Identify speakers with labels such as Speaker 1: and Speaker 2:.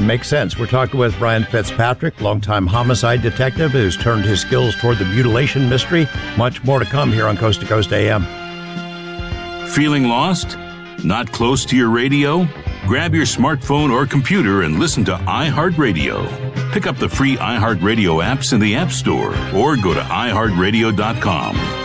Speaker 1: makes sense. We're talking with Brian Fitzpatrick, longtime homicide detective who's turned his skills toward the mutilation mystery. Much more to come here on Coast to Coast AM.
Speaker 2: Feeling lost? Not close to your radio? Grab your smartphone or computer and listen to iHeartRadio. Pick up the free iHeartRadio apps in the App Store or go to iHeartRadio.com.